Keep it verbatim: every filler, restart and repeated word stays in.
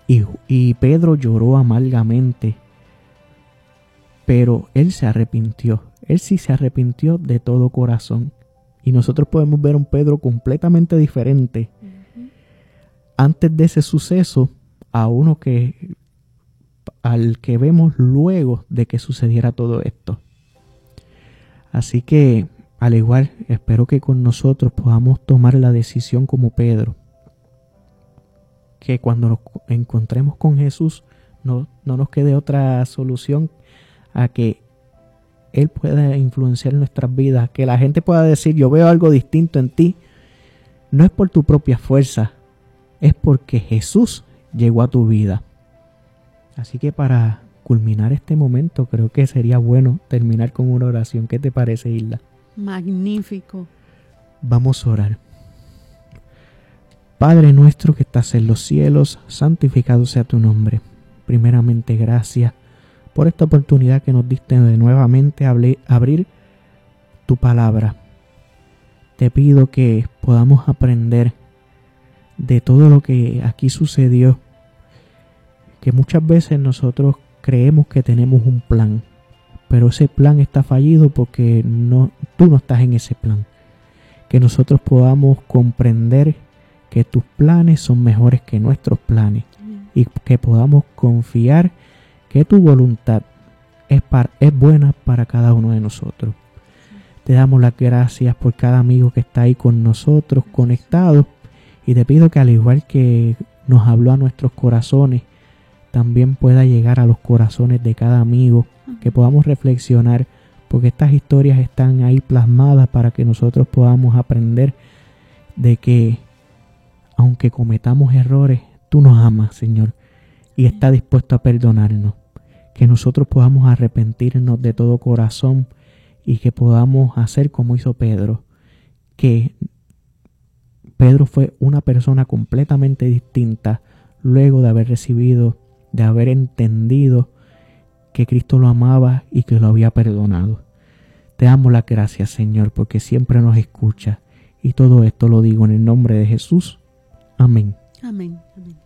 Y, y Pedro lloró amargamente, pero él se arrepintió. Él sí se arrepintió de todo corazón. Y nosotros podemos ver a un Pedro completamente diferente uh-huh. antes de ese suceso a uno que al que vemos luego de que sucediera todo esto. Así que, al igual, espero que con nosotros podamos tomar la decisión como Pedro. Que cuando nos encontremos con Jesús no, no nos quede otra solución a que Él pueda influenciar nuestras vidas, que la gente pueda decir, yo veo algo distinto en ti. No es por tu propia fuerza, es porque Jesús llegó a tu vida. Así que para culminar este momento, creo que sería bueno terminar con una oración. ¿Qué te parece, Isla? Magnífico. Vamos a orar. Padre nuestro que estás en los cielos, santificado sea tu nombre. Primeramente, gracias por esta oportunidad que nos diste de nuevamente abrir tu palabra. Te pido que podamos aprender de todo lo que aquí sucedió, que muchas veces nosotros creemos que tenemos un plan, pero ese plan está fallido porque no, tú no estás en ese plan. Que nosotros podamos comprender que tus planes son mejores que nuestros planes y que podamos confiar que tu voluntad es, para, es buena para cada uno de nosotros. Te damos las gracias por cada amigo que está ahí con nosotros, conectado, y te pido que al igual que nos habló a nuestros corazones, también pueda llegar a los corazones de cada amigo, que podamos reflexionar, porque estas historias están ahí plasmadas para que nosotros podamos aprender de que aunque cometamos errores, tú nos amas, Señor, y estás dispuesto a perdonarnos. Que nosotros podamos arrepentirnos de todo corazón y que podamos hacer como hizo Pedro, que Pedro fue una persona completamente distinta luego de haber recibido, de haber entendido que Cristo lo amaba y que lo había perdonado. Te damos las gracias, Señor, porque siempre nos escucha, y todo esto lo digo en el nombre de Jesús. Amén. Amén. Amén.